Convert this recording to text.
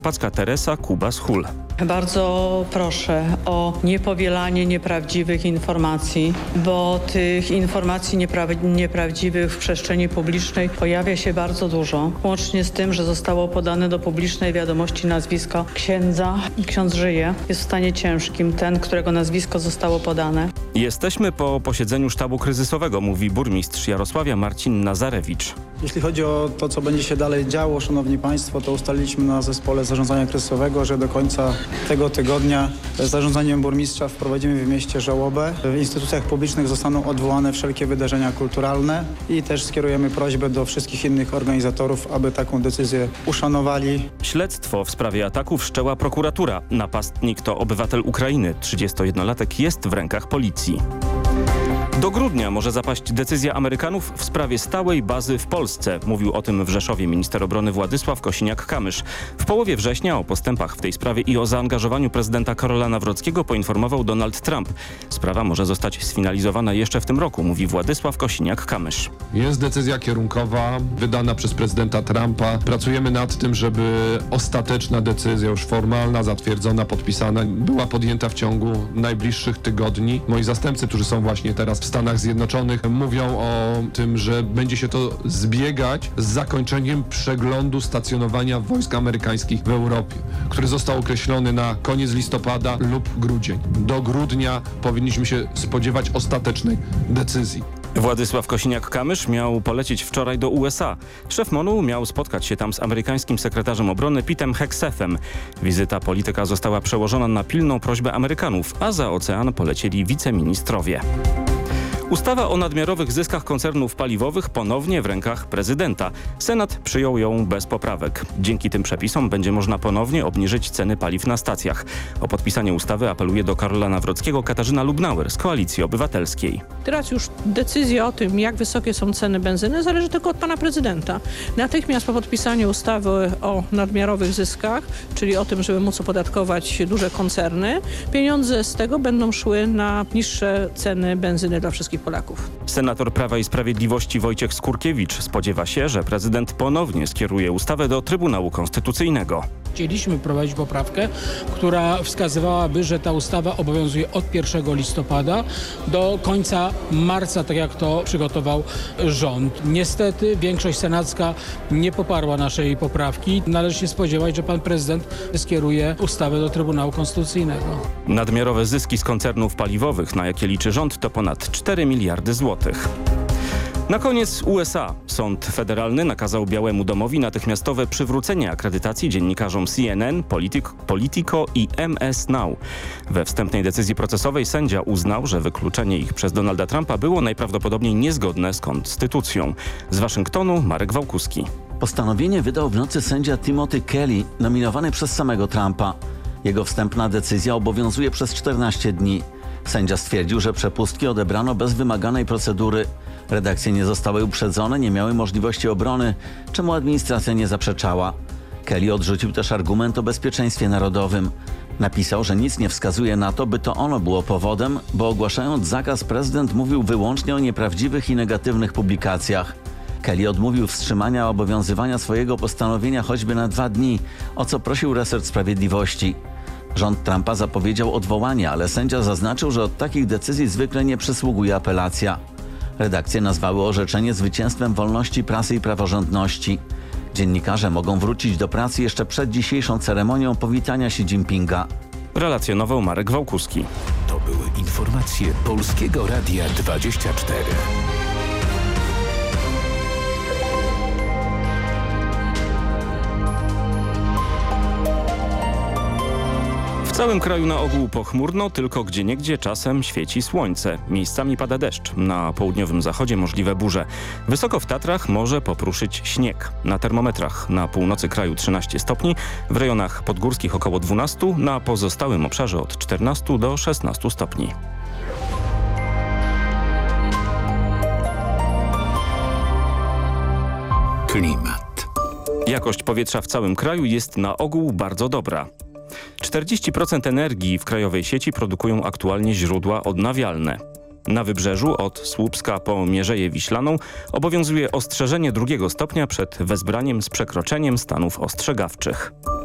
Packa Teresa Kubas-Hul. Bardzo proszę o niepowielanie nieprawdziwych informacji, bo tych informacji nieprawdziwych w przestrzeni publicznej pojawia się bardzo dużo. Łącznie z tym, że zostało podane do publicznej wiadomości nazwisko księdza. Ksiądz żyje, jest w stanie ciężkim, ten, którego nazwisko zostało podane. Jesteśmy po posiedzeniu sztabu kryzysowego, mówi burmistrz Jarosławia Marcin Nazarewicz. Jeśli chodzi o to, co będzie się dalej działo, szanowni państwo, to ustaliliśmy na zespole zarządzania kryzysowego, że do końca tego tygodnia zarządzaniem burmistrza wprowadzimy w mieście żałobę. W instytucjach publicznych zostaną odwołane wszelkie wydarzenia kulturalne i też skierujemy prośbę do wszystkich innych organizatorów, aby taką decyzję uszanowali. Śledztwo w sprawie ataku wszczęła prokuratura. Napastnik to obywatel Ukrainy. 31-latek jest w rękach policji. Do grudnia może zapaść decyzja Amerykanów w sprawie stałej bazy w Polsce. Mówił o tym w Rzeszowie minister obrony Władysław Kosiniak-Kamysz. W połowie września o postępach w tej sprawie i o zaangażowaniu prezydenta Karola Nawrockiego poinformował Donald Trump. Sprawa może zostać sfinalizowana jeszcze w tym roku, mówi Władysław Kosiniak-Kamysz. Jest decyzja kierunkowa wydana przez prezydenta Trumpa. Pracujemy nad tym, żeby ostateczna decyzja, już formalna, zatwierdzona, podpisana, była podjęta w ciągu najbliższych tygodni. Moi zastępcy, którzy są właśnie teraz w Stanach Zjednoczonych, mówią o tym, że będzie się to zbiegać z zakończeniem przeglądu stacjonowania wojsk amerykańskich w Europie, który został określony na koniec listopada lub grudzień. Do grudnia powinniśmy się spodziewać ostatecznej decyzji. Władysław Kosiniak-Kamysz miał polecieć wczoraj do USA. Szef MONU miał spotkać się tam z amerykańskim sekretarzem obrony Petem Hegsethem. Wizyta polityka została przełożona na pilną prośbę Amerykanów, a za ocean polecieli wiceministrowie. Ustawa o nadmiarowych zyskach koncernów paliwowych ponownie w rękach prezydenta. Senat przyjął ją bez poprawek. Dzięki tym przepisom będzie można ponownie obniżyć ceny paliw na stacjach. O podpisanie ustawy apeluje do Karola Nawrockiego Katarzyna Lubnauer z Koalicji Obywatelskiej. Teraz już decyzja o tym, jak wysokie są ceny benzyny, zależy tylko od pana prezydenta. Natychmiast po podpisaniu ustawy o nadmiarowych zyskach, czyli o tym, żeby móc opodatkować duże koncerny, pieniądze z tego będą szły na niższe ceny benzyny dla wszystkich Polaków. Senator Prawa i Sprawiedliwości Wojciech Skurkiewicz spodziewa się, że prezydent ponownie skieruje ustawę do Trybunału Konstytucyjnego. Chcieliśmy wprowadzić poprawkę, która wskazywałaby, że ta ustawa obowiązuje od 1 listopada do końca marca, tak jak to przygotował rząd. Niestety większość senacka nie poparła naszej poprawki. Należy się spodziewać, że pan prezydent skieruje ustawę do Trybunału Konstytucyjnego. Nadmiarowe zyski z koncernów paliwowych, na jakie liczy rząd, to ponad 4 miliardy złotych. Na koniec USA. Sąd federalny nakazał Białemu Domowi natychmiastowe przywrócenie akredytacji dziennikarzom CNN, Politico i MS Now. We wstępnej decyzji procesowej sędzia uznał, że wykluczenie ich przez Donalda Trumpa było najprawdopodobniej niezgodne z konstytucją. Z Waszyngtonu Marek Wałkuski. Postanowienie wydał w nocy sędzia Timothy Kelly, nominowany przez samego Trumpa. Jego wstępna decyzja obowiązuje przez 14 dni. Sędzia stwierdził, że przepustki odebrano bez wymaganej procedury. Redakcje nie zostały uprzedzone, nie miały możliwości obrony, czemu administracja nie zaprzeczała. Kelly odrzucił też argument o bezpieczeństwie narodowym. Napisał, że nic nie wskazuje na to, by to ono było powodem, bo ogłaszając zakaz prezydent mówił wyłącznie o nieprawdziwych i negatywnych publikacjach. Kelly odmówił wstrzymania obowiązywania swojego postanowienia choćby na 2 dni, o co prosił resort sprawiedliwości. Rząd Trumpa zapowiedział odwołanie, ale sędzia zaznaczył, że od takich decyzji zwykle nie przysługuje apelacja. Redakcje nazwały orzeczenie zwycięstwem wolności prasy i praworządności. Dziennikarze mogą wrócić do pracy jeszcze przed dzisiejszą ceremonią powitania Xi Jinpinga. Relacjonował Marek Wałkuski. To były informacje Polskiego Radia 24. W całym kraju na ogół pochmurno, tylko gdzieniegdzie czasem świeci słońce. Miejscami pada deszcz. Na południowym zachodzie możliwe burze. Wysoko w Tatrach może popruszyć śnieg. Na termometrach na północy kraju 13 stopni, w rejonach podgórskich około 12, na pozostałym obszarze od 14 do 16 stopni. Klimat. Jakość powietrza w całym kraju jest na ogół bardzo dobra. 40% energii w krajowej sieci produkują aktualnie źródła odnawialne. Na wybrzeżu od Słupska po Mierzeję Wiślaną obowiązuje ostrzeżenie 2 stopnia przed wezbraniem z przekroczeniem stanów ostrzegawczych.